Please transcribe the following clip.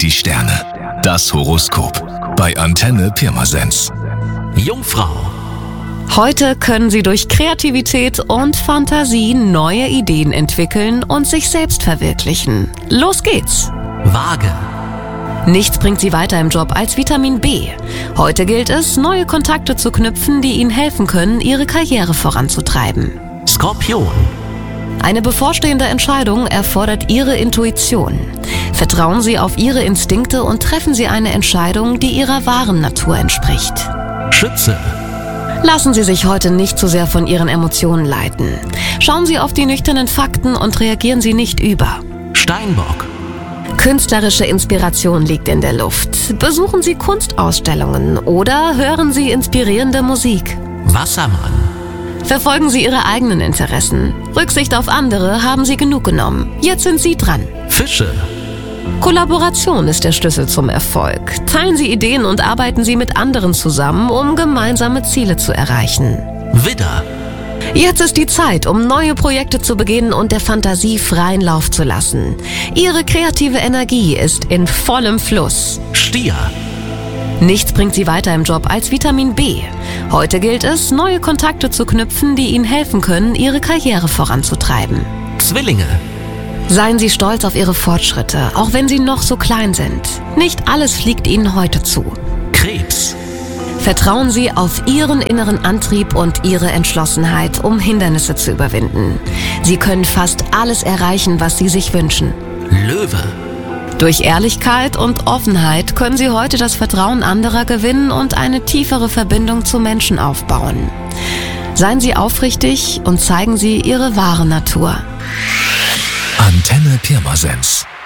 Die Sterne. Das Horoskop. Bei Antenne Pirmasens. Jungfrau. Heute können Sie durch Kreativität und Fantasie neue Ideen entwickeln und sich selbst verwirklichen. Los geht's! Waage. Nichts bringt Sie weiter im Job als Vitamin B. Heute gilt es, neue Kontakte zu knüpfen, die Ihnen helfen können, Ihre Karriere voranzutreiben. Skorpion. Eine bevorstehende Entscheidung erfordert Ihre Intuition. Vertrauen Sie auf Ihre Instinkte und treffen Sie eine Entscheidung, die Ihrer wahren Natur entspricht. Schütze. Lassen Sie sich heute nicht zu sehr von Ihren Emotionen leiten. Schauen Sie auf die nüchternen Fakten und reagieren Sie nicht über. Steinbock. Künstlerische Inspiration liegt in der Luft. Besuchen Sie Kunstausstellungen oder hören Sie inspirierende Musik. Wassermann. Verfolgen Sie Ihre eigenen Interessen. Rücksicht auf andere haben Sie genug genommen. Jetzt sind Sie dran. Fische. Kollaboration ist der Schlüssel zum Erfolg. Teilen Sie Ideen und arbeiten Sie mit anderen zusammen, um gemeinsame Ziele zu erreichen. Widder. Jetzt ist die Zeit, um neue Projekte zu beginnen und der Fantasie freien Lauf zu lassen. Ihre kreative Energie ist in vollem Fluss. Stier. Nichts bringt Sie weiter im Job als Vitamin B. Heute gilt es, neue Kontakte zu knüpfen, die Ihnen helfen können, Ihre Karriere voranzutreiben. Zwillinge. Seien Sie stolz auf Ihre Fortschritte, auch wenn sie noch so klein sind. Nicht alles fliegt Ihnen heute zu. Krebs. Vertrauen Sie auf Ihren inneren Antrieb und Ihre Entschlossenheit, um Hindernisse zu überwinden. Sie können fast alles erreichen, was Sie sich wünschen. Löwe. Durch Ehrlichkeit und Offenheit können Sie heute das Vertrauen anderer gewinnen und eine tiefere Verbindung zu Menschen aufbauen. Seien Sie aufrichtig und zeigen Sie Ihre wahre Natur. Antenne Pirmasens.